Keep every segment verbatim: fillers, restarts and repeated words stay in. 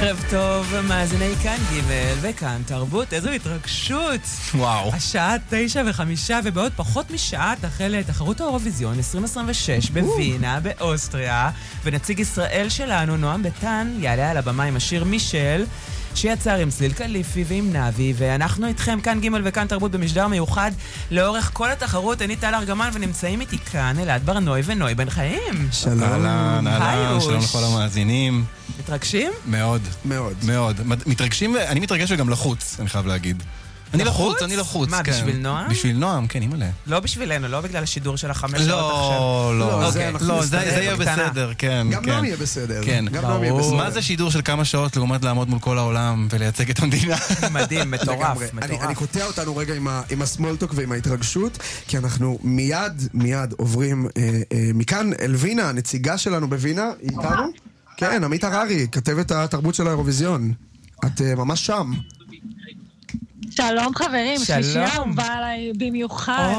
ערב טוב, מאזיני כאן ג' וכאן תרבות, איזו התרגשות. וואו. השעה תשע וחמישה, ובעוד פחות משעה תחל תחרות האירוויזיון עשרים עשרים ושש בווינה, באוסטריה, ונציג ישראל שלנו, נועם ביטן, יעלה על הבמה עם השיר מישל, שיצר עם סליל קליפי ועם נבי, ואנחנו איתכם כאן ג' וכאן תרבות במשדר מיוחד לאורך כל התחרות. אני טל ארגמן ונמצאים איתי כאן אלעד ברנוי ונוי בן חיים. שלום. אהלן, אהלן, שלום לכל המאזינים. מתרגשים? מאוד. מאוד. מאוד. מתרגשים, אני מתרגש וגם לחוץ, אני חייב להגיד. אני לחוץ, אני לחוץ, מה, כן. בשביל נועם? בשביל נועם, כן, אימא'לה. לא בשבילנו, לא בגלל השידור של החמש שעות עכשיו. לא, לא, אוקיי. לא, זה יהיה בסדר, כן. גם נועם יהיה בסדר. כן. גם נועם יהיה בסדר. מה זה שידור של כמה שעות לעומת לעמוד מול כל העולם ולייצג את המדינה? מדהים, מטורף, מטורף. אני קוטע אותנו רגע עם הסמולטוק ועם ההתרגשות, כי אנחנו מיד, מיד עוברים מכאן אל וינה, הנציגה שלנו בווינה, איתנו? כן, עמית הררי, כתבת התרבות של האירוויזיון. את ממש שם. שלום חברים, שלישייה אהובה עליי במיוחד.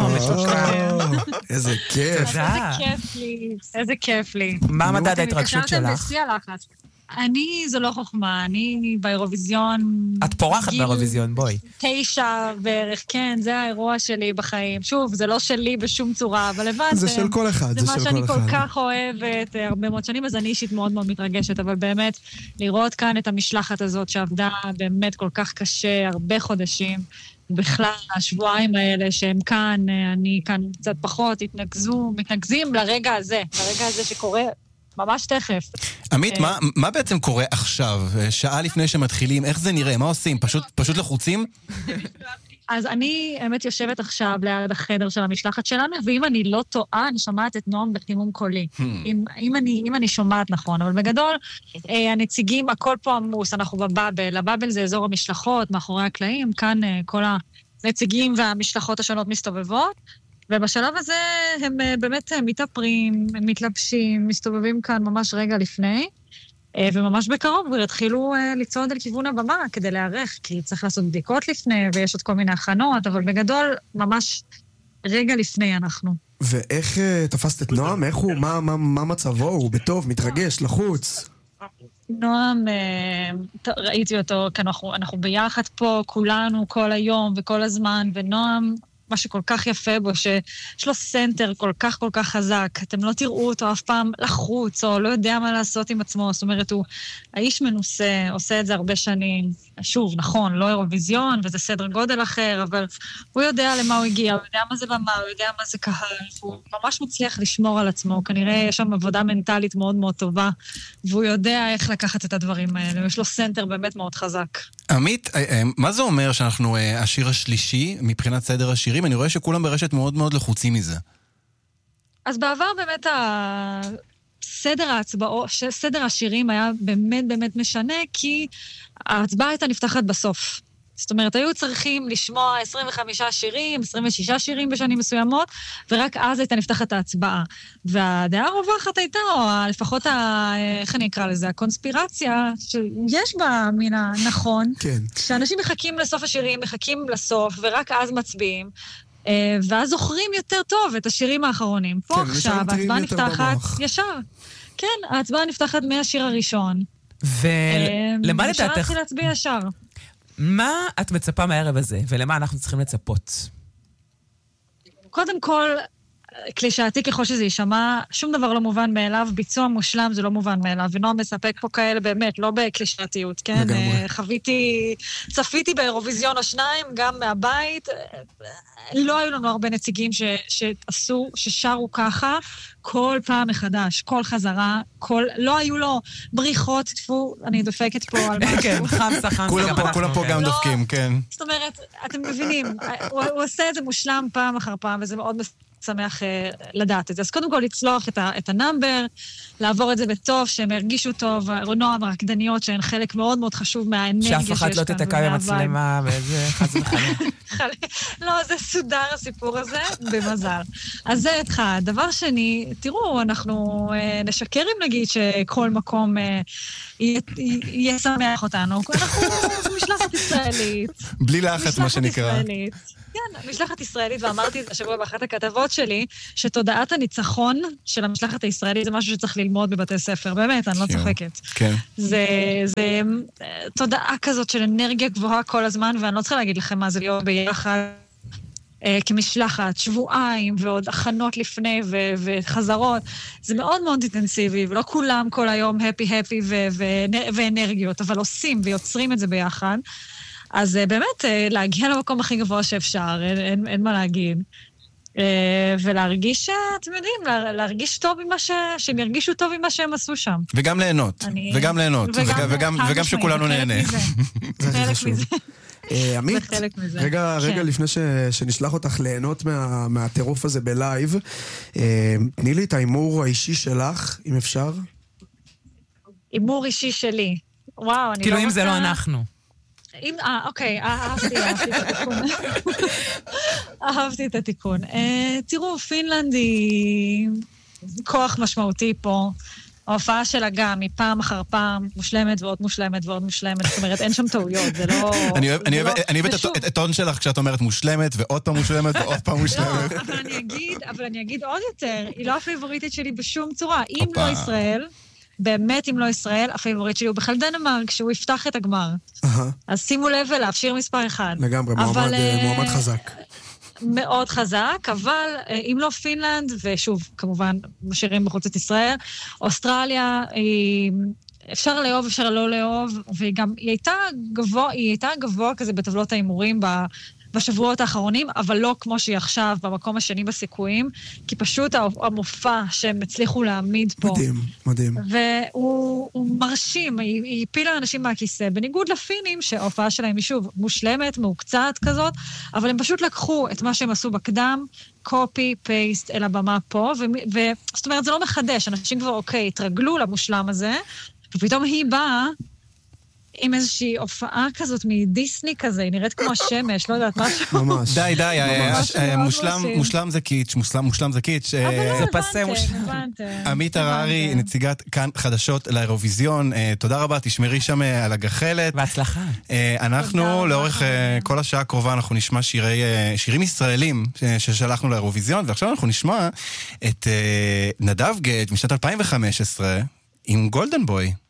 איזה כיף. איזה כיף לי, איזה כיף לי. מה מדד ההתרגשות שלך? מקשרתם בשיא הלחץ. אני, זו לא חוכמה, אני באירוויזיון... את פורחת באירוויזיון, בואי. תשע בערך, כן, זה האירוע שלי בחיים. שוב, זה לא שלי בשום צורה, אבל הבנתם. זה של כל אחד, זה של כל אחד. זה מה שאני כל כך אוהבת הרבה מאוד שנים, אז אני אישית מאוד מאוד מתרגשת, אבל באמת, לראות כאן את המשלחת הזאת שעבדה באמת כל כך קשה, הרבה חודשים, בכלל, השבועיים האלה שהם כאן, אני כאן קצת פחות, התנגזו, מתנגזים לרגע הזה, לרגע הזה שקורה ממש תכף. עמית, מה, מה בעצם קורה עכשיו? שעה לפני שמתחילים, איך זה נראה? מה עושים? פשוט, פשוט לחוצים? אז אני, האמת, יושבת עכשיו ליד החדר של המשלחת שלנו, ואם אני לא טועה, אני שומעת את נועם בחימום קולי. אם, אם, אני, אם אני שומעת נכון, אבל בגדול, הנציגים, הכל פה עמוס, אנחנו בבאבל. הבאבל זה אזור המשלחות, מאחורי הקלעים, כאן כל הנציגים והמשלחות השונות מסתובבות, ובשלב הזה הם באמת מתאפרים, מתלבשים, מסתובבים כאן ממש רגע לפני, וממש בקרוב יתחילו לצעוד על כיוון הבמה כדי להיערך, כי צריך לעשות בדיקות לפני, ויש עוד כל מיני הכנות, אבל בגדול ממש רגע לפני אנחנו. ואיך תפסת את נועם? איך הוא? מה, מה, מה מצבו? הוא בטוב, מתרגש, לחוץ? נועם, ראיתי אותו, כי אנחנו, אנחנו ביחד פה, כולנו, כל היום וכל הזמן, ונועם... מה שכל כך יפה בו, שיש לו סנטר כל כך כל כך חזק, אתם לא תראו אותו אף פעם לחוץ, או לא יודע מה לעשות עם עצמו, זאת אומרת, הוא האיש מנוסה, עושה את זה הרבה שנים, שוב, נכון, לא אירוויזיון, וזה סדר גודל אחר, אבל הוא יודע למה הוא הגיע, הוא יודע מה זה במה, הוא יודע מה זה קהל, הוא ממש מצליח לשמור על עצמו, כנראה יש שם עבודה מנטלית מאוד מאוד טובה, והוא יודע איך לקחת את הדברים האלה, יש לו סנטר באמת מאוד חזק. עמית, מה זה אומר שאנחנו השיר השלישי מבחינת סדר השירים? אני רואה שכולם ברשת מאוד מאוד לחוצים מזה. אז בעבר באמת סדר ההצבעות, סדר השירים היה באמת באמת משנה, כי ההצבעה הייתה נפתחת בסוף. זאת אומרת, היו צריכים לשמוע עשרים וחמישה שירים, עשרים ושישה שירים בשנים מסוימות, ורק אז הייתה נפתחת ההצבעה. והדעה הרווחת הייתה, או לפחות, ה, איך אני אקרא לזה, הקונספירציה, שיש בה מן הנכון, כן. שאנשים מחכים לסוף השירים, מחכים לסוף, ורק אז מצביעים, ואז זוכרים יותר טוב את השירים האחרונים. פה כן, עכשיו, ההצבעה נפתחת ישר. כן, ההצבעה נפתחת מהשיר הראשון. ולמה לדעתך... אפשר להתחיל להצביע ישר. מה את מצפה מהערב הזה, ולמה אנחנו צריכים לצפות? קודם כל, קלישאתי ככל שזה יישמע, שום דבר לא מובן מאליו, ביצוע מושלם זה לא מובן מאליו, ונועם מספק פה כאלה באמת, לא בקלישאתיות, כן? לגמרי. חוויתי, צפיתי באירוויזיון או שניים, גם מהבית, לא היו לנו הרבה נציגים ש, שעשו, ששרו ככה, כל פעם מחדש, כל חזרה, כל, לא היו לו בריחות, תפו, אני דופקת פה על משהו. כן, חמסה, חמסה. כולם פה גם דופקים, כן. זאת אומרת, אתם מבינים, הוא עושה את זה מושלם פעם אחר פעם, וזה מאוד שמח לדעת את זה. אז קודם כל לצלוח את הנאמבר, לעבור את זה בטוב, שהם הרגישו טוב, נועם הרקדניות, שהן חלק מאוד מאוד חשוב מהאנרגיה שיש כאן. שאף אחד לא תתקע במצלמה, ואיזה חס וחלילה. לא, זה סודר הסיפור הזה, במזל. אז זה אחד. דבר שני, תראו, אנחנו נשקר אם נגיד שכל מקום יהיה שמח אותנו. אנחנו משלחת ישראלית. בלי לחץ, מה שנקרא. כן, משלחת ישראלית, ואמרתי את זה השבוע באחת הכתבות שלי, שתודעת הניצחון של המשלחת הישראלית זה משהו שצריך ללמוד בבתי ספר. באמת, אני לא צוחקת. כן. זה, זה תודעה כזאת של אנרגיה גבוהה כל הזמן, ואני לא צריכה להגיד לכם מה זה להיות ביחד אה, כמשלחת, שבועיים, ועוד הכנות לפני ו- וחזרות. זה מאוד מאוד אינטנסיבי, ולא כולם כל היום הפי-הפי ו- ו- ואנרגיות, אבל עושים ויוצרים את זה ביחד. אז באמת, להגיע למקום הכי גבוה שאפשר, אין, אין, אין מה להגיד. ולהרגיש, אתם יודעים, להרגיש טוב עם מה ש... שהם ירגישו טוב עם מה שהם עשו שם. וגם ליהנות, אני... וגם ליהנות, וגם, וגם, וגם שכולנו נהנה. זה חלק מזה. עמית, רגע, רגע לפני ש, שנשלח אותך ליהנות מה, מהטירוף הזה בלייב, תני לי את האימור האישי שלך, אם אפשר. אימור אישי שלי. וואו, אני לא רוצה... כאילו אם זה לא אנחנו. אם, אה, אוקיי, אהבתי, אהבתי את התיקון. אהבתי את התיקון. תראו, פינלנד היא כוח משמעותי פה. ההופעה שלה גם, היא פעם אחר פעם, מושלמת ועוד מושלמת ועוד מושלמת. זאת אומרת, אין שם טעויות, זה לא... אני אוהב את הטון שלך כשאת אומרת מושלמת, ועוד פעם מושלמת, ועוד פעם מושלמת. לא, אבל אני אגיד, אבל אני אגיד עוד יותר, היא לא הפייבוריטית שלי בשום צורה. אם לא ישראל... באמת, אם לא ישראל, הפייבוריט שלי הוא בכלל דנמרק, שהוא יפתח את הגמר. אז שימו לב אליו, שיר מספר אחד. לגמרי, מועמד חזק. מאוד חזק, אבל אם לא פינלנד, ושוב, כמובן, משאירים בחוץ את ישראל, אוסטרליה, אפשר לאהוב, אפשר לא לאהוב, וגם היא הייתה גבוה, היא הייתה גבוה כזה בטבלות האימורים ב... בשבועות האחרונים, אבל לא כמו שהיא עכשיו, במקום השני בסיכויים, כי פשוט המופע שהם הצליחו להעמיד פה. מדהים, מדהים. והוא מרשים, היא, היא הפילה אנשים מהכיסא, בניגוד לפינים, שההופעה שלהם היא שוב מושלמת, מעוקצת כזאת, אבל הם פשוט לקחו את מה שהם עשו בקדם, קופי, פייסט, אל הבמה פה, וזאת אומרת, זה לא מחדש, אנשים כבר, אוקיי, התרגלו למושלם הזה, ופתאום היא באה, עם איזושהי הופעה כזאת מדיסני כזה, היא נראית כמו השמש, לא יודעת משהו. ממש. די, די, מושלם זה קיץ', מושלם זה קיץ'. אבל לא, הבנתם, הבנתם. עמית הררי, נציגת כאן חדשות לאירוויזיון, תודה רבה, תשמרי שם על הגחלת. בהצלחה. אנחנו, לאורך כל השעה הקרובה, אנחנו נשמע שירים ישראלים ששלחנו לאירוויזיון, ועכשיו אנחנו נשמע את נדב גט משנת אלפיים וחמש עשרה עם גולדן בוי.